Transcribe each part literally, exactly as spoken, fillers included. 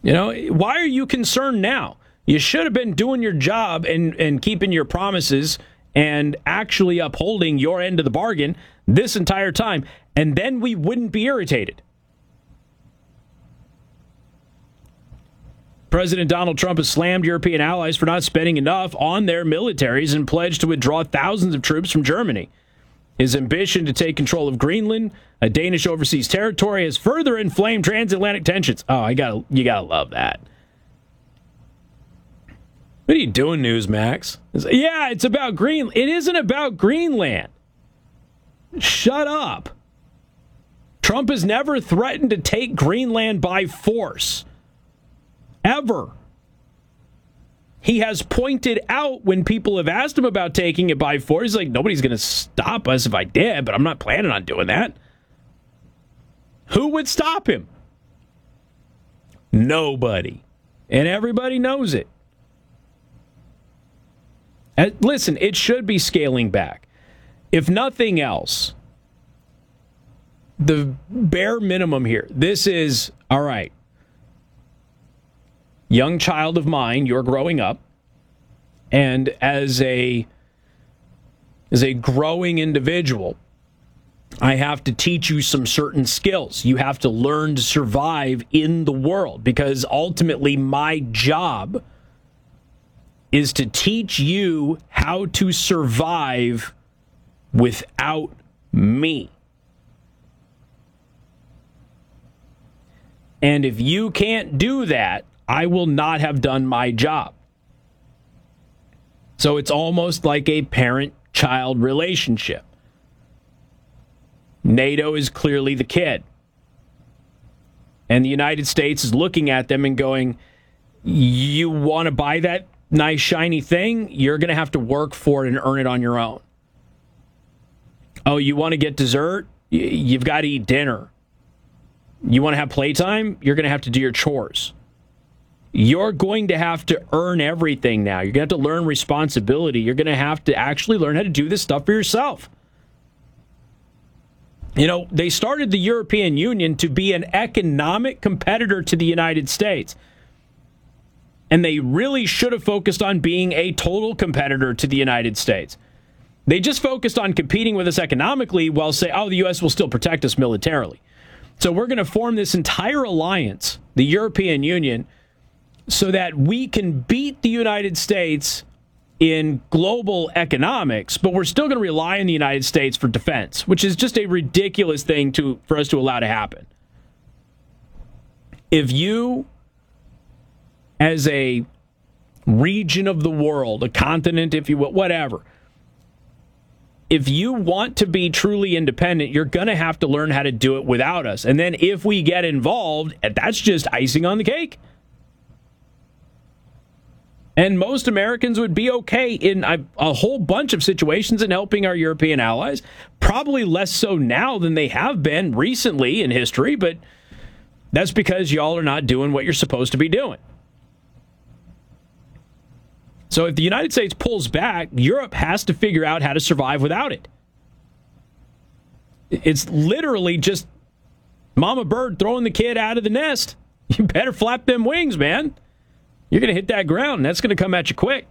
You know, why are you concerned now? You should have been doing your job and, and keeping your promises and actually upholding your end of the bargain this entire time, and then we wouldn't be irritated. President Donald Trump has slammed European allies for not spending enough on their militaries and pledged to withdraw thousands of troops from Germany. His ambition to take control of Greenland, a Danish overseas territory, has further inflamed transatlantic tensions. Oh, I got you gotta love that. What are you doing, Newsmax? Yeah, it's about Greenland. It isn't about Greenland. Shut up. Trump has never threatened to take Greenland by force. Ever. He has pointed out when people have asked him about taking it by force, he's like, nobody's going to stop us if I did, but I'm not planning on doing that. Who would stop him? Nobody. And everybody knows it. And listen, it should be scaling back. If nothing else, the bare minimum here, this is, all right, young child of mine, you're growing up, and as a as a growing individual, I have to teach you some certain skills. You have to learn to survive in the world, because ultimately my job is to teach you how to survive without me. And if you can't do that, I will not have done my job. So it's almost like a parent-child relationship. NATO is clearly the kid. And the United States is looking at them and going, you want to buy that nice, shiny thing? You're going to have to work for it and earn it on your own. Oh, you want to get dessert? You've got to eat dinner. You want to have playtime? You're going to have to do your chores. You're going to have to earn everything now. You're going to have to learn responsibility. You're going to have to actually learn how to do this stuff for yourself. You know, they started the European Union to be an economic competitor to the United States. And they really should have focused on being a total competitor to the United States. They just focused on competing with us economically while saying, oh, the U S will still protect us militarily. So we're going to form this entire alliance, the European Union, so that we can beat the United States in global economics, but we're still going to rely on the United States for defense, which is just a ridiculous thing to for us to allow to happen. If you, as a region of the world, a continent, if you will, whatever, if you want to be truly independent, you're going to have to learn how to do it without us. And then if we get involved, that's just icing on the cake. And most Americans would be okay in a, a whole bunch of situations in helping our European allies. Probably less so now than they have been recently in history, but that's because y'all are not doing what you're supposed to be doing. So if the United States pulls back, Europe has to figure out how to survive without it. It's literally just mama bird throwing the kid out of the nest. You better flap them wings, man. You're going to hit that ground, and that's going to come at you quick.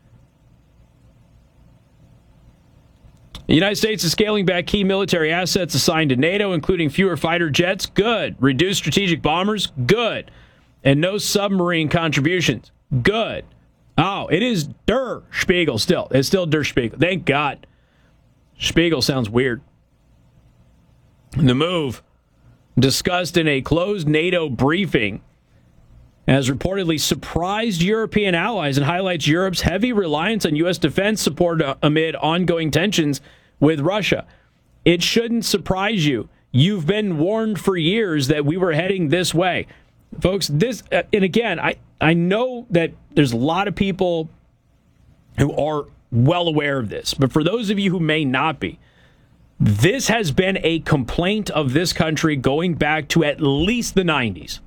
The United States is scaling back key military assets assigned to NATO, including fewer fighter jets. Good. Reduced strategic bombers. Good. And no submarine contributions. Good. Oh, it is Der Spiegel still. It's still Der Spiegel. Thank God. Spiegel sounds weird. The move, discussed in a closed NATO briefing, has reportedly surprised European allies and highlights Europe's heavy reliance on U S defense support amid ongoing tensions with Russia. It shouldn't surprise you. You've been warned for years that we were heading this way. Folks, this, uh, and again, I, I know that there's a lot of people who are well aware of this, but for those of you who may not be, this has been a complaint of this country going back to at least the nineties.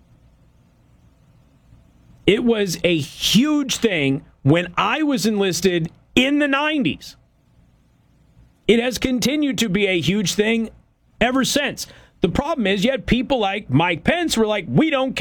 It was a huge thing when I was enlisted in the nineties. It has continued to be a huge thing ever since. The problem is you had people like Mike Pence who were like, we don't care.